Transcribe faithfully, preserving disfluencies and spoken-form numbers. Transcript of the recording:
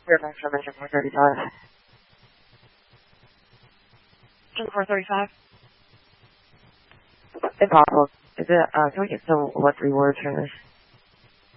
Fairbanks, I'm engine four thirty-five. Engine four thirty-five? Impossible. Is it, uh, can we get some what three words from this?